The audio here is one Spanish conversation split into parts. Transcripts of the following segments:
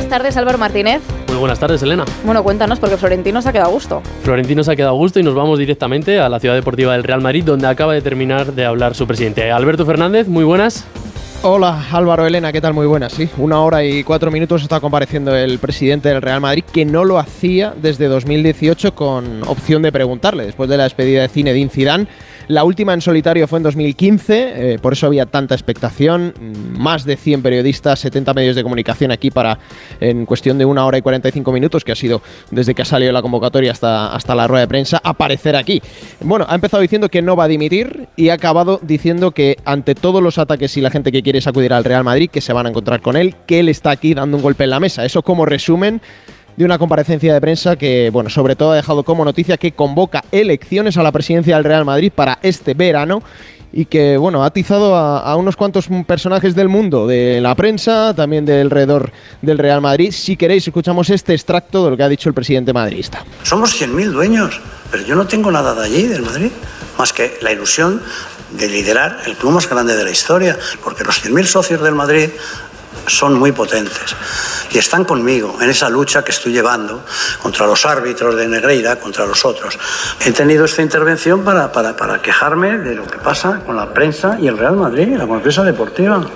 buenas tardes, Álvaro Martínez. Muy buenas tardes, Elena. Bueno, cuéntanos, porque Florentino se ha quedado a gusto. Florentino se ha quedado a gusto y nos vamos directamente a la ciudad deportiva del Real Madrid, donde acaba de terminar de hablar su presidente. Alberto Fernández, muy buenas. Hola Álvaro, Elena, ¿qué tal? Muy buenas, sí. 1 hora y 4 minutos está compareciendo el presidente del Real Madrid, que no lo hacía desde 2018 con opción de preguntarle, después de la despedida de Zinedine Zidane. La última en solitario fue en 2015, por eso había tanta expectación. Más de 100 periodistas, 70 medios de comunicación aquí para, en cuestión de 1 hora y 45 minutos, que ha sido desde que ha salido la convocatoria hasta la rueda de prensa, aparecer aquí. Bueno, ha empezado diciendo que no va a dimitir y ha acabado diciendo que ante todos los ataques y la gente que quiere sacudir al Real Madrid, que se van a encontrar con él, que él está aquí dando un golpe en la mesa. Eso como resumen de una comparecencia de prensa que, bueno, sobre todo ha dejado como noticia que convoca elecciones a la presidencia del Real Madrid para este verano y que, bueno, ha atizado a unos cuantos personajes del mundo, de la prensa, también del alrededor del Real Madrid. Si queréis, escuchamos este extracto de lo que ha dicho el presidente madridista. Somos 100.000 dueños, pero yo no tengo nada de allí, del Madrid, más que la ilusión de liderar el club más grande de la historia, porque los 100.000 socios del Madrid son muy potentes y están conmigo en esa lucha que estoy llevando contra los árbitros de Negreira, contra los otros. He tenido esta intervención para quejarme de lo que pasa con la prensa y el Real Madrid, la prensa deportiva.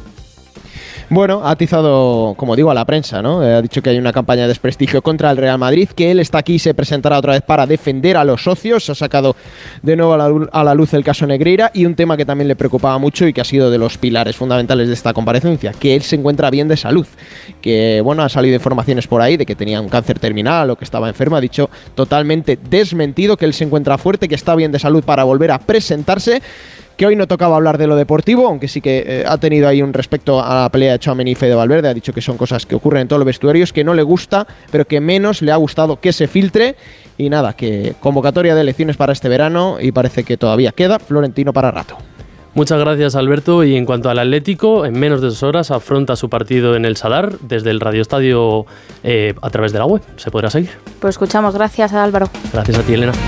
Bueno, ha atizado, como digo, a la prensa, ¿no? Ha dicho que hay una campaña de desprestigio contra el Real Madrid, que él está aquí y se presentará otra vez para defender a los socios. Ha sacado de nuevo a la luz el caso Negreira y un tema que también le preocupaba mucho y que ha sido de los pilares fundamentales de esta comparecencia, que él se encuentra bien de salud. Que, bueno, ha salido informaciones por ahí de que tenía un cáncer terminal o que estaba enfermo. Ha dicho totalmente desmentido que él se encuentra fuerte, que está bien de salud para volver a presentarse. Que hoy no tocaba hablar de lo deportivo, aunque sí que ha tenido ahí un respecto a la pelea de Tchouaméni y Fede Valverde. Ha dicho que son cosas que ocurren en todos los vestuarios, que no le gusta, pero que menos le ha gustado que se filtre. Y nada, que convocatoria de elecciones para este verano y parece que todavía queda Florentino para rato. Muchas gracias, Alberto. Y en cuanto al Atlético, en menos de 2 horas afronta su partido en el Sadar desde el radioestadio a través de la web. ¿Se podrá seguir? Pues escuchamos. Gracias, Álvaro. Gracias a ti, Elena.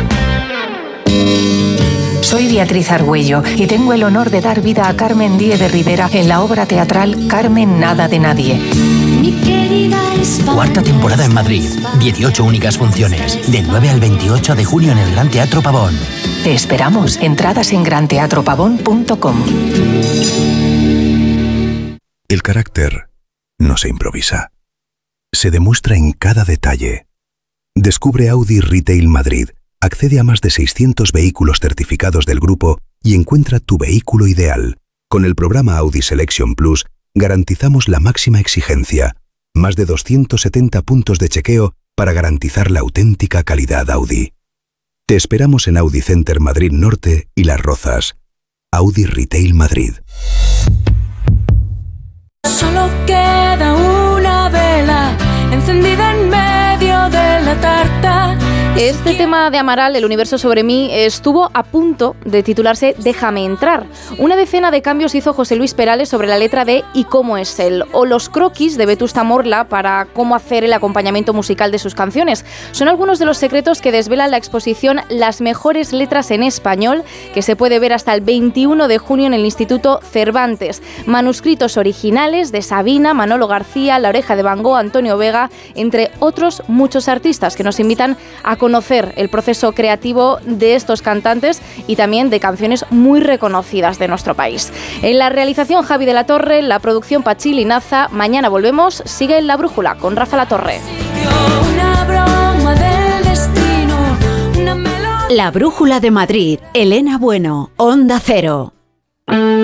Soy Beatriz Argüello y tengo el honor de dar vida a Carmen Díez de Rivera en la obra teatral Carmen Nada de Nadie. 4ª temporada en Madrid, 18 únicas funciones, del 9 al 28 de junio en el Gran Teatro Pavón. Te esperamos. Entradas en granteatropavón.com. El carácter no se improvisa. Se demuestra en cada detalle. Descubre Audi Retail Madrid. Accede a más de 600 vehículos certificados del grupo y encuentra tu vehículo ideal. Con el programa Audi Selection Plus garantizamos la máxima exigencia. Más de 270 puntos de chequeo para garantizar la auténtica calidad Audi. Te esperamos en Audi Center Madrid Norte y Las Rozas. Audi Retail Madrid. Solo queda una vela encendida en medio de la tarta. Este tema de Amaral, El universo sobre mí, estuvo a punto de titularse Déjame entrar. Una decena de cambios hizo José Luis Perales sobre la letra de Y cómo es él, o los croquis de Vetusta Morla para cómo hacer el acompañamiento musical de sus canciones. Son algunos de los secretos que desvelan la exposición Las mejores letras en español, que se puede ver hasta el 21 de junio en el Instituto Cervantes. Manuscritos originales de Sabina, Manolo García, La oreja de Van Gogh, Antonio Vega, entre otros muchos artistas que nos invitan a conocer el proceso creativo de estos cantantes y también de canciones muy reconocidas de nuestro país. En la realización Javi de la Torre, la producción Pachi Linaza. Mañana volvemos. Sigue en La Brújula con Rafa La Torre. La Brújula de Madrid. Elena Bueno, Onda Cero.